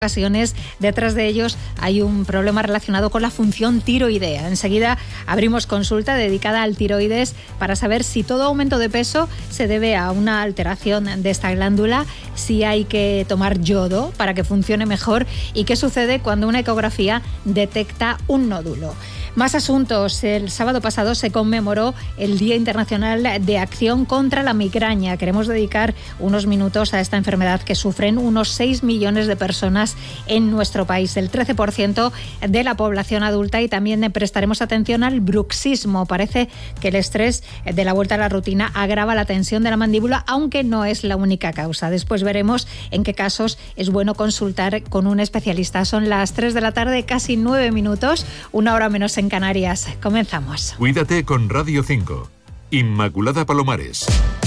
ocasiones detrás de ellos hay un problema relacionado con la función tiroidea. Enseguida abrimos consulta dedicada al tiroides para saber si todo aumento de peso se debe a una alteración de esta glándula, si hay que tomar yodo para que funcione mejor y qué sucede cuando una ecografía detecta un nódulo. Más asuntos. El sábado pasado se conmemoró el Día Internacional de Acción contra la Migraña. Queremos dedicar unos minutos a esta enfermedad que sufren unos 6 millones de personas en nuestro país, el 13% de la población adulta, y también prestaremos atención al bruxismo. Parece que el estrés de la vuelta a la rutina agrava la tensión de la mandíbula, aunque no es la única causa. Después veremos en qué casos es bueno consultar con un especialista. Son las 3 de la tarde, casi 9 minutos, una hora menos en Canarias. Comenzamos. Cuídate con Radio 5. Inmaculada Palomares.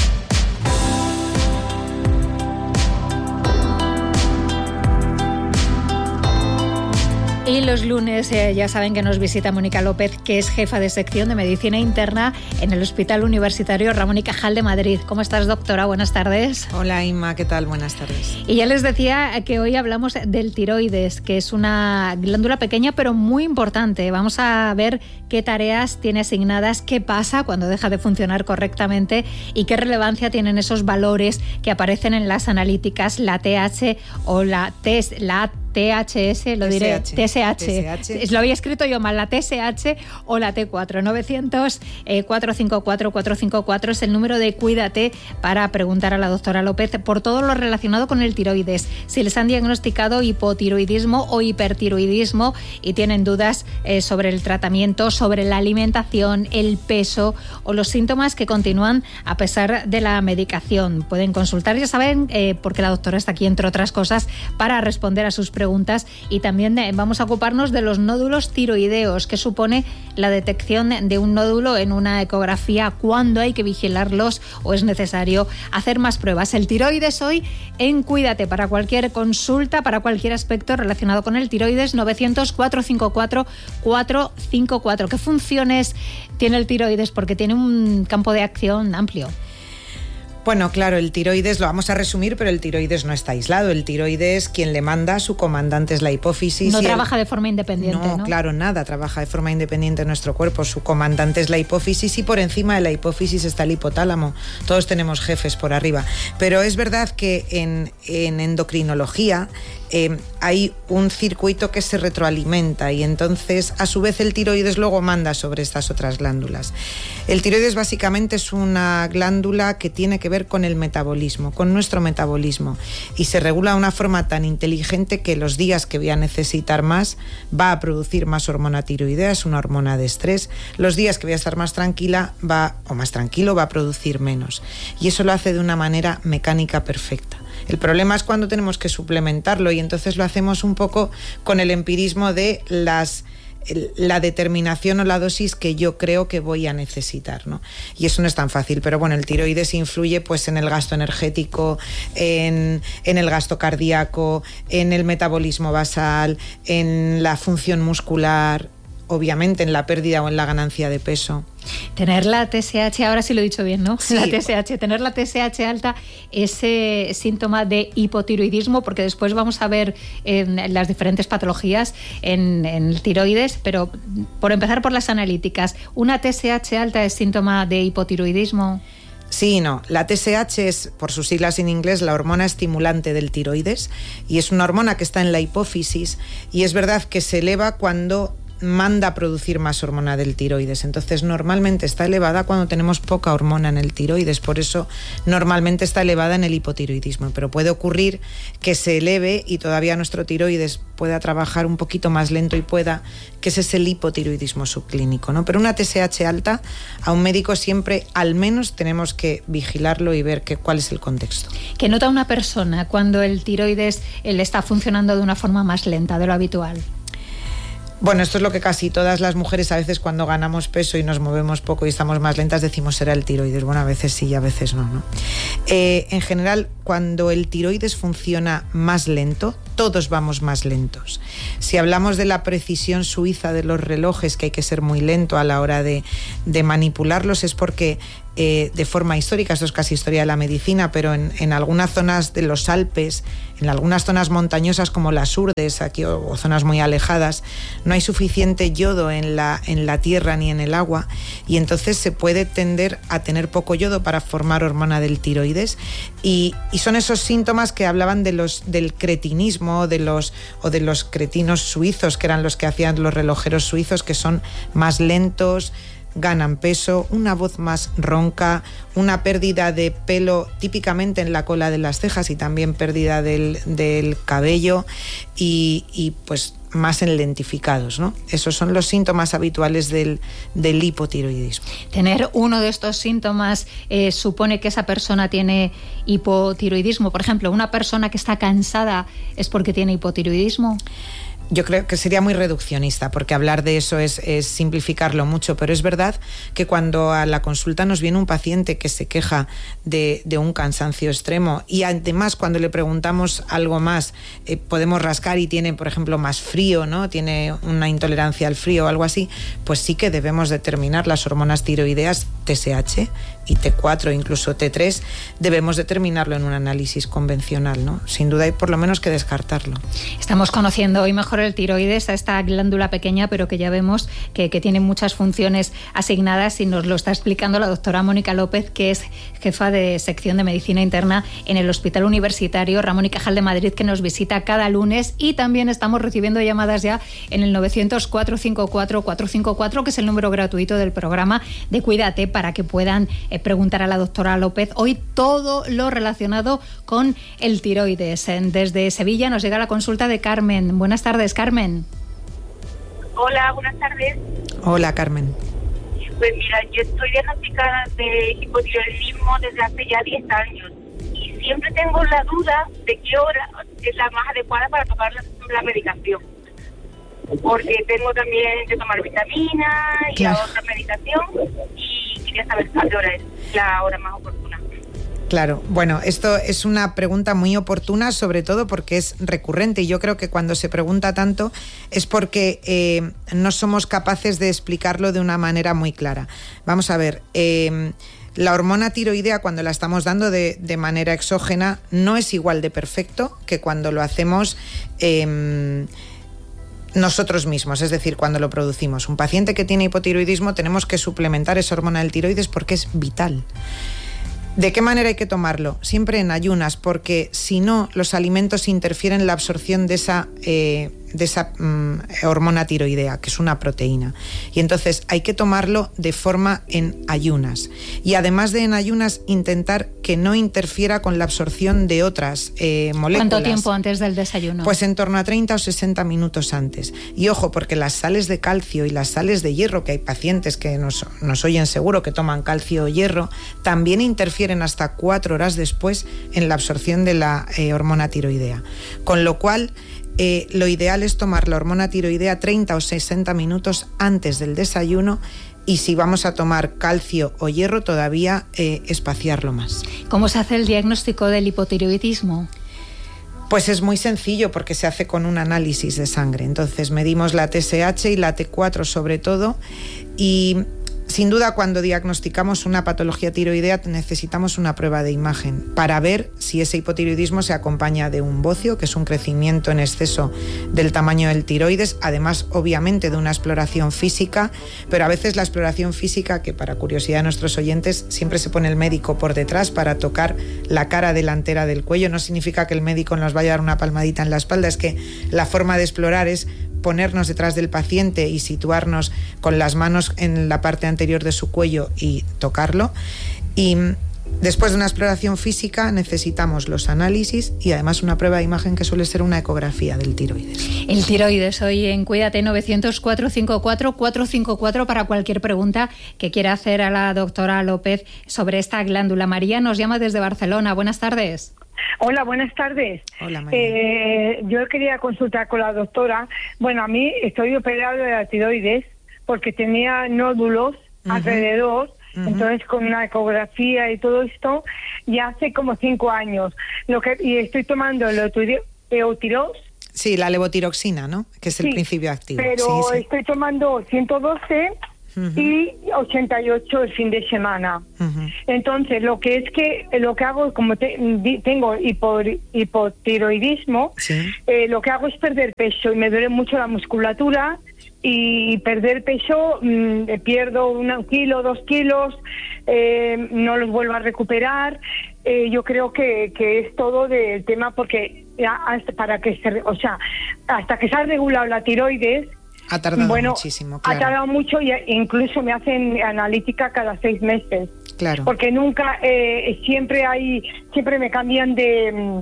Y los lunes ya saben que nos visita Mónica López, que es jefa de sección de Medicina Interna en el Hospital Universitario Ramón y Cajal de Madrid. ¿Cómo estás, doctora? Buenas tardes. Hola, Inma, ¿qué tal? Buenas tardes. Y ya les decía que hoy hablamos del tiroides, que es una glándula pequeña pero muy importante. Vamos a ver qué tareas tiene asignadas, qué pasa cuando deja de funcionar correctamente y qué relevancia tienen esos valores que aparecen en las analíticas, la TH o la THS, lo diré, TSH. Lo había escrito yo mal, la TSH o la T4. 900-454-454 es el número de Cuídate para preguntar a la doctora López por todo lo relacionado con el tiroides. Si les han diagnosticado hipotiroidismo o hipertiroidismo y tienen dudas sobre el tratamiento, sobre la alimentación, el peso o los síntomas que continúan a pesar de la medicación, pueden consultar, ya saben, porque la doctora está aquí, entre otras cosas, para responder a sus preguntas. Y también vamos a ocuparnos de los nódulos tiroideos, que supone la detección de un nódulo en una ecografía, cuándo hay que vigilarlos o es necesario hacer más pruebas. El tiroides hoy en Cuídate, para cualquier consulta, para cualquier aspecto relacionado con el tiroides. 900-454-454. ¿Qué funciones tiene el tiroides? Porque tiene un campo de acción amplio. Bueno, claro, el tiroides lo vamos a resumir, pero el tiroides no está aislado. El tiroides, quien le manda, su comandante es la hipófisis. No trabaja de forma independiente, ¿no? No, claro, nada trabaja de forma independiente en nuestro cuerpo. Su comandante es la hipófisis y por encima de la hipófisis está el hipotálamo. Todos tenemos jefes por arriba. Pero es verdad que en endocrinología hay un circuito que se retroalimenta y entonces a su vez el tiroides luego manda sobre estas otras glándulas. El tiroides básicamente es una glándula que tiene que ver con el metabolismo, con nuestro metabolismo, y se regula de una forma tan inteligente que los días que voy a necesitar más va a producir más hormona tiroidea, es una hormona de estrés. Los días que voy a estar más tranquila más tranquilo va a producir menos, y eso lo hace de una manera mecánica perfecta. El problema es cuando tenemos que suplementarlo y entonces lo hacemos un poco con el empirismo de la determinación o la dosis que yo creo que voy a necesitar, ¿no? Y eso no es tan fácil, pero bueno, el tiroides influye pues en el gasto energético, en el gasto cardíaco, en el metabolismo basal, en la función muscular, obviamente en la pérdida o en la ganancia de peso. Tener la TSH, ahora sí lo he dicho bien, ¿no? Sí. La TSH, tener la TSH alta es síntoma de hipotiroidismo, porque después vamos a ver las diferentes patologías en el tiroides, pero por empezar por las analíticas, ¿una TSH alta es síntoma de hipotiroidismo? Sí y no. La TSH es, por sus siglas en inglés, la hormona estimulante del tiroides, y es una hormona que está en la hipófisis, y es verdad que se eleva cuando manda a producir más hormona del tiroides. Entonces normalmente está elevada cuando tenemos poca hormona en el tiroides, por eso normalmente está elevada en el hipotiroidismo, pero puede ocurrir que se eleve y todavía nuestro tiroides pueda trabajar un poquito más lento y que ese es el hipotiroidismo subclínico, ¿no? Pero una TSH alta, a un médico siempre al menos tenemos que vigilarlo y ver cuál es el contexto. ¿Qué nota una persona cuando el tiroides le está funcionando de una forma más lenta de lo habitual? Bueno, esto es lo que casi todas las mujeres a veces cuando ganamos peso y nos movemos poco y estamos más lentas decimos será el tiroides. Bueno, a veces sí y a veces no, ¿no? En general, cuando el tiroides funciona más lento, todos vamos más lentos. Si hablamos de la precisión suiza de los relojes, que hay que ser muy lento a la hora de manipularlos, es porque de forma histórica, esto es casi historia de la medicina, pero en algunas zonas de los Alpes, en algunas zonas montañosas como las Urdes aquí o zonas muy alejadas, no hay suficiente yodo en la tierra ni en el agua, y entonces se puede tender a tener poco yodo para formar hormona del tiroides, y son esos síntomas que hablaban del cretinismo de los cretinos suizos, que eran los que hacían los relojeros suizos, que son más lentos, ganan peso, una voz más ronca, una pérdida de pelo típicamente en la cola de las cejas y también pérdida del cabello y pues más enlentificados, ¿no? Esos son los síntomas habituales del hipotiroidismo. Tener uno de estos síntomas supone que esa persona tiene hipotiroidismo. Por ejemplo, una persona que está cansada es porque tiene hipotiroidismo. Yo creo que sería muy reduccionista, porque hablar de eso es simplificarlo mucho, pero es verdad que cuando a la consulta nos viene un paciente que se queja de un cansancio extremo y además cuando le preguntamos algo más, podemos rascar y tiene, por ejemplo, más frío, ¿no? Tiene una intolerancia al frío o algo así, pues sí que debemos determinar las hormonas tiroideas TSH y T4, incluso T3, debemos determinarlo en un análisis convencional, ¿no? Sin duda hay por lo menos que descartarlo. Estamos conociendo hoy mejor el tiroides, a esta glándula pequeña, pero que ya vemos que tiene muchas funciones asignadas, y nos lo está explicando la doctora Mónica López, que es jefa de sección de medicina interna en el Hospital Universitario Ramón y Cajal de Madrid, que nos visita cada lunes, y también estamos recibiendo llamadas ya en el 900-454-454, que es el número gratuito del programa de Cuídate, para que puedan preguntar a la doctora López hoy todo lo relacionado con el tiroides. Desde Sevilla nos llega la consulta de Carmen. Buenas tardes, Carmen. Hola, buenas tardes. Hola, Carmen. Pues mira, yo estoy diagnosticada de hipotiroidismo desde hace ya 10 años y siempre tengo la duda de qué hora es la más adecuada para tomar la medicación. Porque tengo también que tomar vitamina y claro, otra medicación, y quería saber a qué hora es la hora más oportuna. Claro, bueno, esto es una pregunta muy oportuna, sobre todo porque es recurrente, y yo creo que cuando se pregunta tanto es porque no somos capaces de explicarlo de una manera muy clara. Vamos a ver, la hormona tiroidea, cuando la estamos dando de manera exógena, no es igual de perfecto que cuando lo hacemos nosotros mismos, es decir, cuando lo producimos. Un paciente que tiene hipotiroidismo tenemos que suplementar esa hormona del tiroides porque es vital. ¿De qué manera hay que tomarlo? Siempre en ayunas, porque si no, los alimentos interfieren en la absorción de esa hormona tiroidea, que es una proteína. Y entonces hay que tomarlo de forma en ayunas. Y además de en ayunas, intentar que no interfiera con la absorción de otras moléculas. ¿Cuánto tiempo antes del desayuno? Pues en torno a 30 o 60 minutos antes. Y ojo, porque las sales de calcio y las sales de hierro, que hay pacientes que nos oyen seguro que toman calcio o hierro, también interfieren hasta 4 horas después en la absorción de la hormona tiroidea. Con lo cual, lo ideal es tomar la hormona tiroidea 30 o 60 minutos antes del desayuno, y si vamos a tomar calcio o hierro, todavía espaciarlo más. ¿Cómo se hace el diagnóstico del hipotiroidismo? Pues es muy sencillo, porque se hace con un análisis de sangre. Entonces medimos la TSH y la T4 sobre todo, y sin duda cuando diagnosticamos una patología tiroidea necesitamos una prueba de imagen para ver si ese hipotiroidismo se acompaña de un bocio, que es un crecimiento en exceso del tamaño del tiroides, además obviamente de una exploración física, pero a veces la exploración física, que para curiosidad de nuestros oyentes, siempre se pone el médico por detrás para tocar la cara delantera del cuello. No significa que el médico nos vaya a dar una palmadita en la espalda, es que la forma de explorar es ponernos detrás del paciente y situarnos con las manos en la parte anterior de su cuello y tocarlo. Y después de una exploración física necesitamos los análisis y además una prueba de imagen, que suele ser una ecografía del tiroides. El tiroides, hoy en Cuídate, 900-454-454 para cualquier pregunta que quiera hacer a la doctora López sobre esta glándula. María nos llama desde Barcelona. Buenas tardes. Hola, buenas tardes. Hola, María. Yo quería consultar con la doctora. Bueno, a mí estoy operado de la tiroides porque tenía nódulos alrededor, entonces con una ecografía y todo esto, ya hace como 5 años. Y estoy tomando el Eutirox. Sí, la levotiroxina, ¿no? Que es el principio activo. Pero sí. estoy tomando 112 y 88 el fin de semana. Entonces, lo que hago, como tengo hipotiroidismo, lo que hago es perder peso y me duele mucho la musculatura, y perder peso, pierdo 1 kilo, 2 kilos, no los vuelvo a recuperar. Yo creo que es todo del tema, porque hasta que se ha regulado la tiroides, ha tardado muchísimo, claro. Ha tardado mucho, y incluso me hacen analítica cada 6 meses. Claro. Porque nunca, siempre me cambian de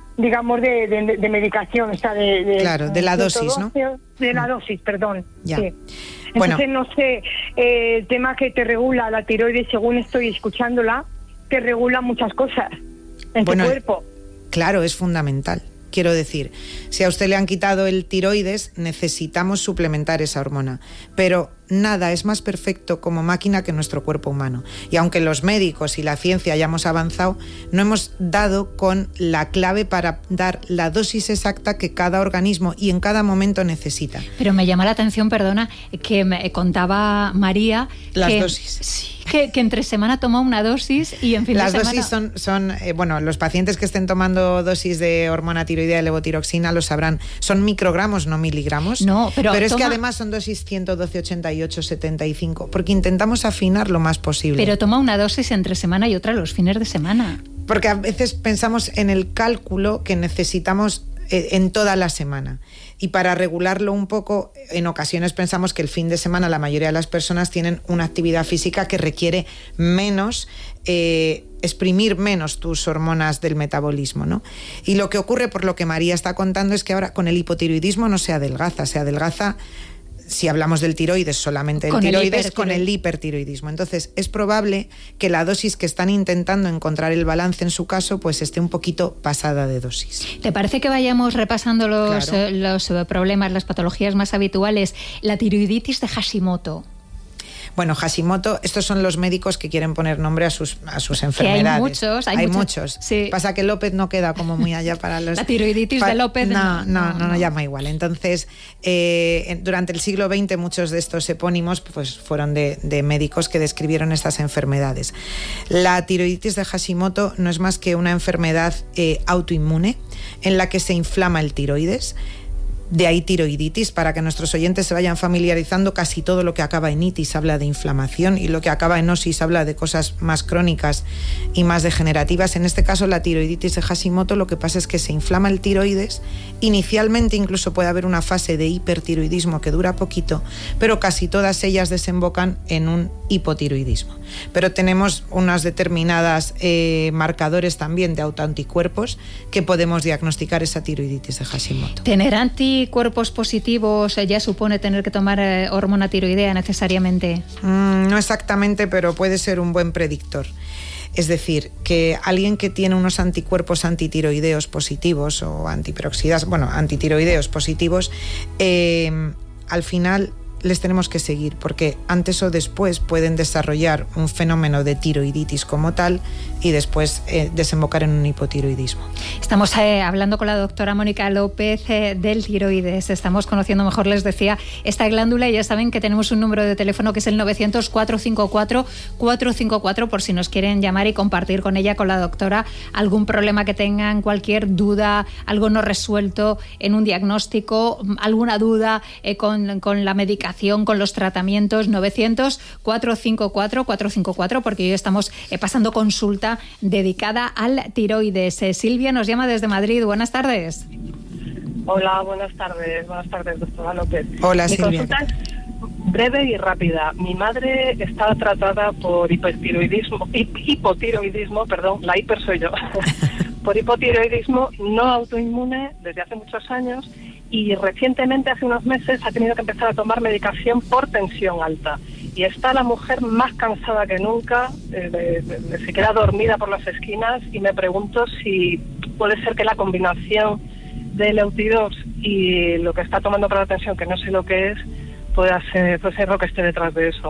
medicación, o sea, de la dosis, ¿no? De la dosis, perdón. Ya. Sí. Entonces, no sé, el tema que te regula la tiroides, según estoy escuchándola, te regula muchas cosas en tu cuerpo. Claro, es fundamental. Quiero decir, si a usted le han quitado el tiroides, necesitamos suplementar esa hormona. Pero nada es más perfecto como máquina que nuestro cuerpo humano. Y aunque los médicos y la ciencia hayamos avanzado, no hemos dado con la clave para dar la dosis exacta que cada organismo y en cada momento necesita. Pero me llama la atención, perdona, que me contaba María... Las dosis. Sí, que entre semana toma una dosis y en fin de semana... Las dosis son los pacientes que estén tomando dosis de hormona tiroidea y levotiroxina lo sabrán. Son microgramos, no miligramos. No, pero es que además son dosis 112, 88, 75, porque intentamos afinar lo más posible. Pero toma una dosis entre semana y otra los fines de semana. Porque a veces pensamos en el cálculo que necesitamos en toda la semana. Y para regularlo un poco, en ocasiones pensamos que el fin de semana la mayoría de las personas tienen una actividad física que requiere menos, exprimir menos tus hormonas del metabolismo, ¿no? Y lo que ocurre, por lo que María está contando, es que ahora con el hipotiroidismo no se adelgaza, si hablamos del tiroides, solamente el tiroides, con el hipertiroidismo. Entonces, es probable que la dosis que están intentando encontrar el balance en su caso, pues esté un poquito pasada de dosis. ¿Te parece que vayamos repasando los problemas, las patologías más habituales? La tiroiditis de Hashimoto. Bueno, Hashimoto, estos son los médicos que quieren poner nombre a sus enfermedades. Hay muchos. Sí. Pasa que López no queda como muy allá para los... La tiroiditis de López no llama igual. Entonces, durante el siglo XX muchos de estos epónimos pues fueron de médicos que describieron estas enfermedades. La tiroiditis de Hashimoto no es más que una enfermedad autoinmune en la que se inflama el tiroides. De ahí tiroiditis, para que nuestros oyentes se vayan familiarizando. Casi todo lo que acaba en itis habla de inflamación y lo que acaba en osis habla de cosas más crónicas y más degenerativas. En este caso, la tiroiditis de Hashimoto, lo que pasa es que se inflama el tiroides. Inicialmente incluso puede haber una fase de hipertiroidismo que dura poquito, pero casi todas ellas desembocan en un hipotiroidismo. Pero tenemos unas determinadas marcadores también de autoanticuerpos que podemos diagnosticar esa tiroiditis de Hashimoto. ¿Tener anticuerpos positivos ya supone tener que tomar hormona tiroidea necesariamente? No exactamente, pero puede ser un buen predictor. Es decir, que alguien que tiene unos anticuerpos antitiroideos positivos o antitiroideos positivos, al final les tenemos que seguir, porque antes o después pueden desarrollar un fenómeno de tiroiditis como tal y después desembocar en un hipotiroidismo. Estamos hablando con la doctora Mónica López del tiroides. Estamos conociendo mejor, les decía, esta glándula, y ya saben que tenemos un número de teléfono que es el 900-454-454 por si nos quieren llamar y compartir con ella, con la doctora, algún problema que tengan, cualquier duda, algo no resuelto en un diagnóstico, alguna duda con la medicación, con los tratamientos. 900-454-454, porque hoy estamos pasando consulta dedicada al tiroides. Silvia nos llama desde Madrid. Buenas tardes. Hola, buenas tardes. Buenas tardes, doctora López. Hola, Silvia. Mi consulta es breve y rápida. Mi madre está tratada por hipotiroidismo, la hiper soy yo, por hipotiroidismo no autoinmune desde hace muchos años, y recientemente, hace unos meses, ha tenido que empezar a tomar medicación por tensión alta. Y está la mujer más cansada que nunca, se queda dormida por las esquinas, y me pregunto si puede ser que la combinación de Euthirox y lo que está tomando para la tensión, que no sé lo que es, puede ser lo que esté detrás de eso.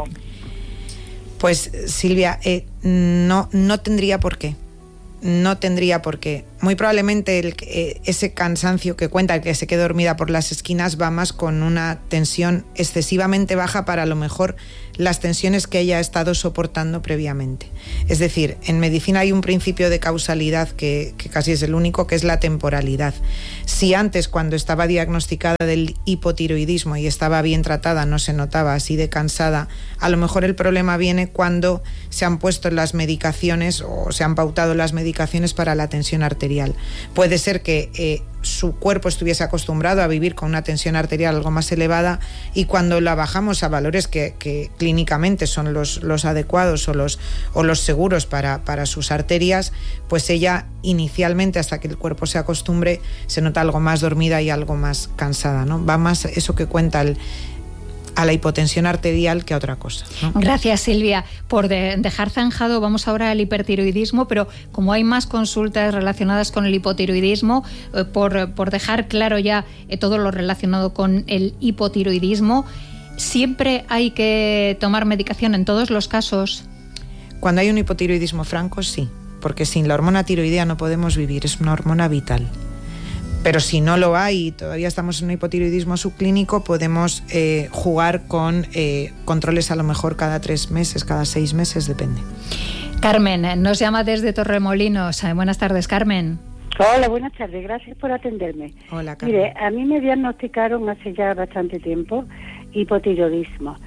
Pues Silvia, no tendría por qué. No tendría por qué. muy probablemente ese cansancio que cuenta, el que se quede dormida por las esquinas, va más con una tensión excesivamente baja para a lo mejor las tensiones que ella ha estado soportando previamente. Es decir, en medicina hay un principio de causalidad que casi es el único, que es la temporalidad. Si antes, cuando estaba diagnosticada del hipotiroidismo y estaba bien tratada, no se notaba así de cansada, a lo mejor el problema viene cuando se han puesto las medicaciones o se han pautado las medicaciones para la tensión arterial. Puede ser que su cuerpo estuviese acostumbrado a vivir con una tensión arterial algo más elevada, y cuando la bajamos a valores que clínicamente son los adecuados o los seguros para sus arterias, pues ella inicialmente, hasta que el cuerpo se acostumbre, se nota algo más dormida y algo más cansada, ¿no? Va más eso que cuenta a la hipotensión arterial que a otra cosa, ¿no? Gracias, Silvia, por dejar zanjado. Vamos ahora al hipertiroidismo, pero como hay más consultas relacionadas con el hipotiroidismo, por dejar claro ya todo lo relacionado con el hipotiroidismo, ¿siempre hay que tomar medicación en todos los casos? Cuando hay un hipotiroidismo franco, sí, porque sin la hormona tiroidea no podemos vivir, es una hormona vital. Pero si no lo hay y todavía estamos en un hipotiroidismo subclínico, podemos jugar con controles a lo mejor cada 3 meses, cada 6 meses, depende. Carmen nos llama desde Torremolinos. Buenas tardes, Carmen. Hola, buenas tardes, gracias por atenderme. Hola, Carmen. Mire, a mí me diagnosticaron hace ya bastante tiempo hipotiroidismo.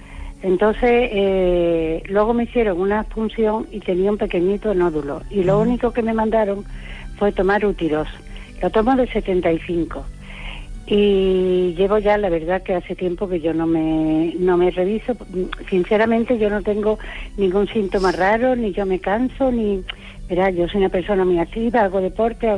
Entonces, luego me hicieron una punción y tenía un pequeñito nódulo. Y lo único que me mandaron fue tomar Utiros. Lo tomo de 75 y llevo ya, la verdad, que hace tiempo que yo no me reviso. Sinceramente, yo no tengo ningún síntoma raro, ni yo me canso, ni... Verá, yo soy una persona muy activa, hago deporte,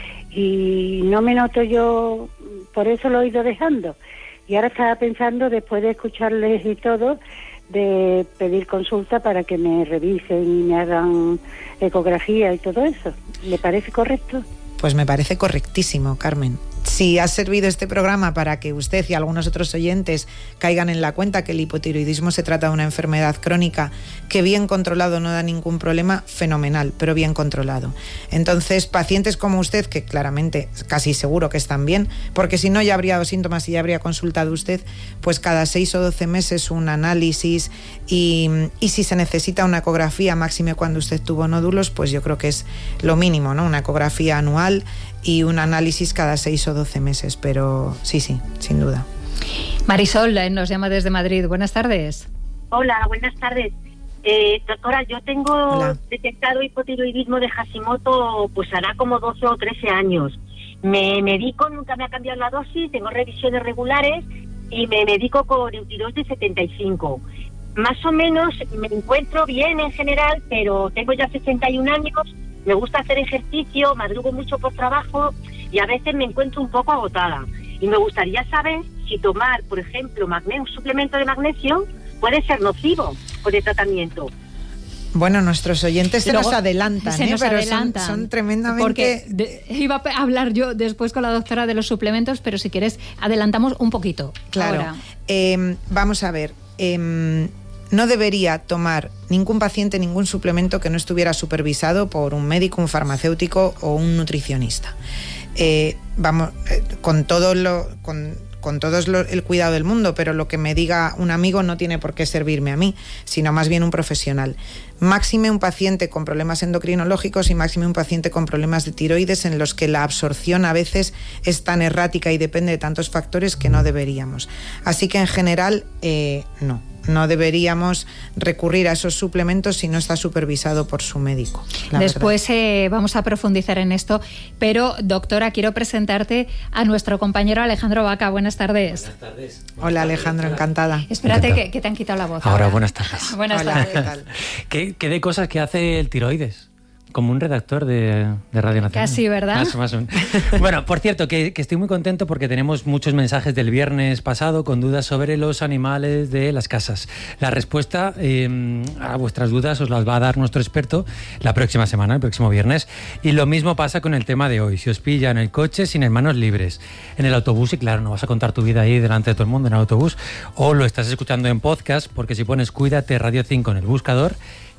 y no me noto yo, por eso lo he ido dejando. Y ahora estaba pensando, después de escucharles y todo, de pedir consulta para que me revisen y me hagan ecografía y todo eso. ¿Le parece correcto? Pues me parece correctísimo, Carmen. Si ha servido este programa para que usted y algunos otros oyentes caigan en la cuenta que el hipotiroidismo se trata de una enfermedad crónica que bien controlado no da ningún problema, fenomenal, pero bien controlado. Entonces, pacientes como usted, que claramente casi seguro que están bien, porque si no ya habría dado síntomas y ya habría consultado usted, pues cada 6 o 12 meses un análisis y si se necesita una ecografía, máxime cuando usted tuvo nódulos, pues yo creo que es lo mínimo, ¿no? Una ecografía anual y un análisis cada 6 o 12 meses, pero sí, sin duda. Marisol nos llama desde Madrid. Buenas tardes. Hola, buenas tardes. Doctora, yo tengo detectado hipotiroidismo de Hashimoto, pues hará como 12 o 13 años. Me medico, nunca me ha cambiado la dosis, tengo revisiones regulares y me medico con Eutirox de 75. Más o menos me encuentro bien en general, pero tengo ya 61 años. Me gusta hacer ejercicio, madrugo mucho por trabajo y a veces me encuentro un poco agotada. Y me gustaría saber si tomar, por ejemplo, un suplemento de magnesio puede ser nocivo con el tratamiento. Bueno, nuestros oyentes se nos adelantan, pero son tremendamente... Porque iba a hablar yo después con la doctora de los suplementos, pero si quieres adelantamos un poquito. Claro. Vamos a ver. No debería tomar ningún paciente ningún suplemento que no estuviera supervisado por un médico, un farmacéutico o un nutricionista. Con todo el cuidado del mundo, pero lo que me diga un amigo no tiene por qué servirme a mí, sino más bien un profesional. Máxime un paciente con problemas endocrinológicos y máxime un paciente con problemas de tiroides, en los que la absorción a veces es tan errática y depende de tantos factores que no deberíamos. Así que en general no deberíamos recurrir a esos suplementos si no está supervisado por su médico. Después vamos a profundizar en esto, pero doctora, quiero presentarte a nuestro compañero Alejandro Vaca. Buenas tardes. Buenas tardes. Hola Alejandro, encantada. Espérate que te han quitado la voz. Ahora, buenas tardes. Buenas tardes. ¿Qué tal? ¿Qué de cosas que hace el tiroides? Como un redactor de Radio Nacional. Casi, ¿verdad? Más. Bueno, por cierto, que estoy muy contento porque tenemos muchos mensajes del viernes pasado con dudas sobre los animales de las casas. La respuesta a vuestras dudas os las va a dar nuestro experto la próxima semana, el próximo viernes. Y lo mismo pasa con el tema de hoy. Si os pilla en el coche sin manos libres, en el autobús, y claro, no vas a contar tu vida ahí delante de todo el mundo en el autobús, o lo estás escuchando en podcast, porque si pones Cuídate Radio 5 en el buscador,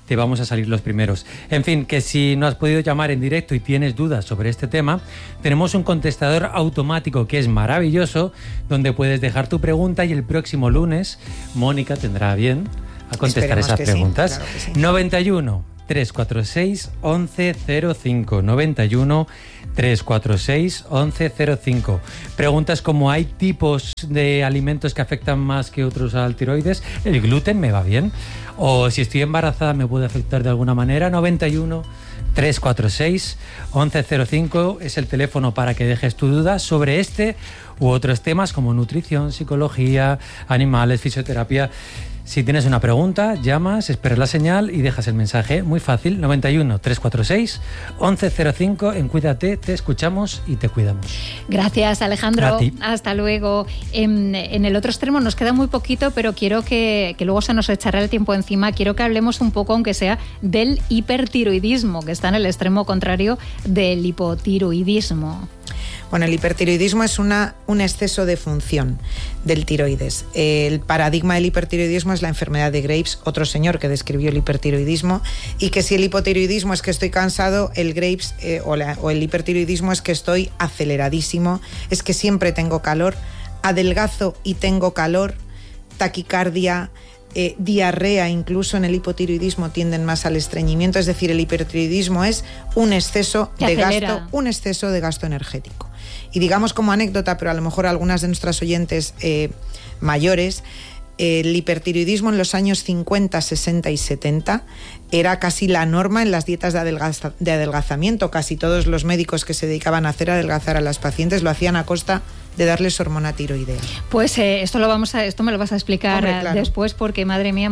te vamos a salir los primeros. En fin, que si no has podido llamar en directo y tienes dudas sobre este tema, tenemos un contestador automático que es maravilloso, donde puedes dejar tu pregunta y el próximo lunes Mónica tendrá bien a contestar esas preguntas. Sí, claro que sí. 91 346 1105 91 346 1105. Preguntas como: ¿hay tipos de alimentos que afectan más que otros al tiroides? ¿El gluten me va bien? O si estoy embarazada, ¿me puede afectar de alguna manera? 91 346 1105 es el teléfono para que dejes tu duda sobre este u otros temas como nutrición, psicología, animales, fisioterapia. Si tienes una pregunta, llamas, esperas la señal y dejas el mensaje. Muy fácil, 91 346 1105. En Cuídate, te escuchamos y te cuidamos. Gracias, Alejandro. Hasta luego. En el otro extremo nos queda muy poquito, pero quiero que luego se nos echará el tiempo encima. Quiero que hablemos un poco, aunque sea, del hipertiroidismo, que está en el extremo contrario del hipotiroidismo. Bueno, el hipertiroidismo es un exceso de función del tiroides. El paradigma del hipertiroidismo es la enfermedad de Graves, otro señor que describió el hipertiroidismo, y que si el hipotiroidismo es que estoy cansado, el Graves o el hipertiroidismo es que estoy aceleradísimo, es que siempre tengo calor, adelgazo y tengo calor, taquicardia, diarrea. Incluso en el hipotiroidismo tienden más al estreñimiento. Es decir, el hipertiroidismo es un exceso de gasto energético. Y digamos como anécdota, pero a lo mejor algunas de nuestras oyentes mayores, el hipertiroidismo en los años 50, 60 y 70 era casi la norma en las dietas de adelgazamiento. Casi todos los médicos que se dedicaban a adelgazar a las pacientes lo hacían a costa de darles hormona tiroidea. Pues esto me lo vas a explicar después, porque madre mía.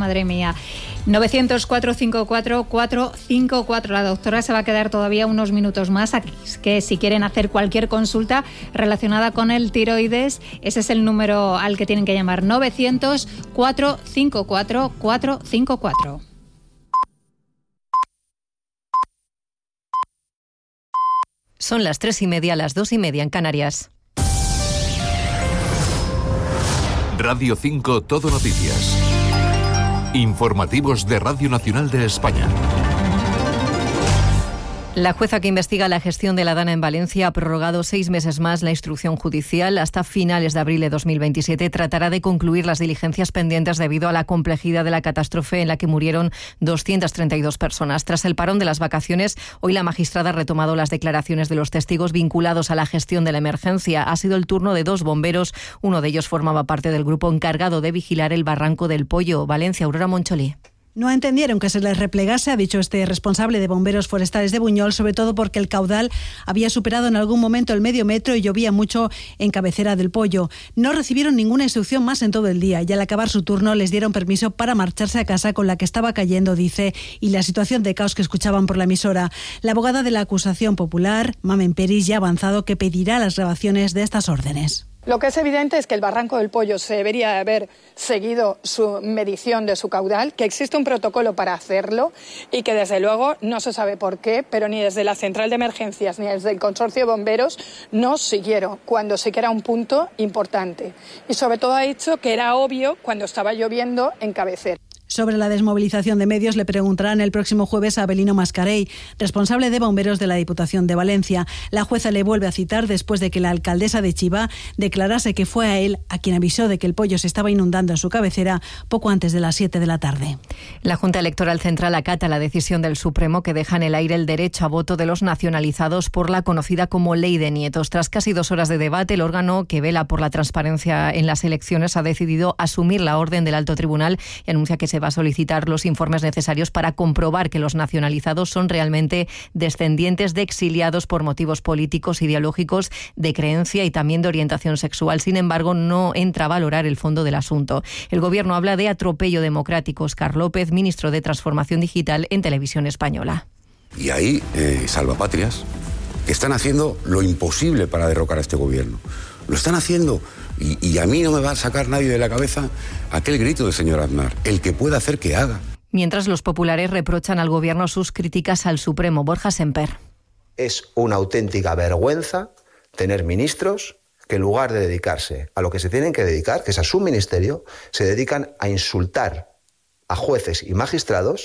900-454-454. La doctora se va a quedar todavía unos minutos más. Aquí, que si quieren hacer cualquier consulta relacionada con el tiroides, ese es el número al que tienen que llamar: 900-454-454. Son las 3:30, las 2:30 en Canarias. Radio 5 Todo Noticias. Informativos de Radio Nacional de España. La jueza que investiga la gestión de la Dana en Valencia ha prorrogado 6 meses más la instrucción judicial. Hasta finales de abril de 2027 tratará de concluir las diligencias pendientes debido a la complejidad de la catástrofe en la que murieron 232 personas. Tras el parón de las vacaciones, hoy la magistrada ha retomado las declaraciones de los testigos vinculados a la gestión de la emergencia. Ha sido el turno de 2 bomberos. Uno de ellos formaba parte del grupo encargado de vigilar el barranco del Pollo. Valencia, Aurora Moncholí. No entendieron que se les replegase, ha dicho este responsable de bomberos forestales de Buñol, sobre todo porque el caudal había superado en algún momento el medio metro y llovía mucho en cabecera del Pollo. No recibieron ninguna instrucción más en todo el día y al acabar su turno les dieron permiso para marcharse a casa con la que estaba cayendo, dice, y la situación de caos que escuchaban por la emisora. La abogada de la acusación popular, Mamen Peris, ya ha avanzado que pedirá las grabaciones de estas órdenes. Lo que es evidente es que el barranco del Pollo se debería haber seguido su medición de su caudal, que existe un protocolo para hacerlo y que desde luego no se sabe por qué, pero ni desde la central de emergencias ni desde el consorcio de bomberos no siguieron cuando sí que era un punto importante. Y sobre todo ha dicho que era obvio cuando estaba lloviendo en cabecera. Sobre la desmovilización de medios le preguntarán el próximo jueves a Abelino Mascarell, responsable de bomberos de la Diputación de Valencia. La jueza le vuelve a citar después de que la alcaldesa de Chiva declarase que fue a él a quien avisó de que el Pollo se estaba inundando en su cabecera poco antes de las 7 de la tarde. La Junta Electoral Central acata la decisión del Supremo que deja en el aire el derecho a voto de los nacionalizados por la conocida como Ley de Nietos. Tras casi 2 horas de debate, el órgano que vela por la transparencia en las elecciones ha decidido asumir la orden del Alto Tribunal y anuncia que se va a solicitar los informes necesarios para comprobar que los nacionalizados son realmente descendientes de exiliados por motivos políticos, ideológicos, de creencia y también de orientación sexual. Sin embargo, no entra a valorar el fondo del asunto. El Gobierno habla de atropello democrático. Óscar López, ministro de Transformación Digital en Televisión Española. Y hay salvapatrias que están haciendo lo imposible para derrocar a este Gobierno. Lo están haciendo. Y a mí no me va a sacar nadie de la cabeza aquel grito del señor Aznar. El que pueda hacer, que haga. Mientras los populares reprochan al Gobierno sus críticas al Supremo. Borja Semper. Es una auténtica vergüenza tener ministros que en lugar de dedicarse a lo que se tienen que dedicar, que es a su ministerio, se dedican a insultar a jueces y magistrados.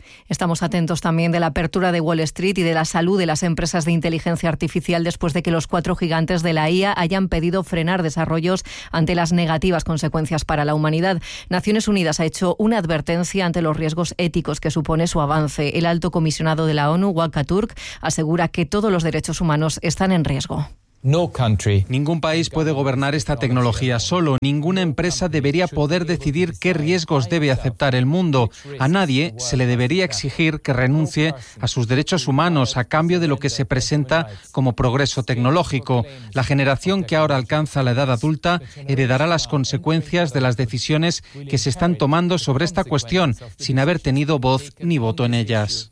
Estamos atentos también de la apertura de Wall Street y de la salud de las empresas de inteligencia artificial después de que los 4 gigantes de la IA hayan pedido frenar desarrollos ante las negativas consecuencias para la humanidad. Naciones Unidas ha hecho una advertencia ante los riesgos éticos que supone su avance. El alto comisionado de la ONU, Volker Turk, asegura que todos los derechos humanos están en riesgo. Ningún país puede gobernar esta tecnología solo. Ninguna empresa debería poder decidir qué riesgos debe aceptar el mundo. A nadie se le debería exigir que renuncie a sus derechos humanos a cambio de lo que se presenta como progreso tecnológico. La generación que ahora alcanza la edad adulta heredará las consecuencias de las decisiones que se están tomando sobre esta cuestión sin haber tenido voz ni voto en ellas.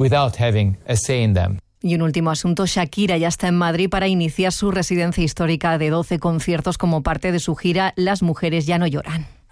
Y un último asunto, Shakira ya está en Madrid para iniciar su residencia histórica de 12 conciertos como parte de su gira Las mujeres ya no lloran.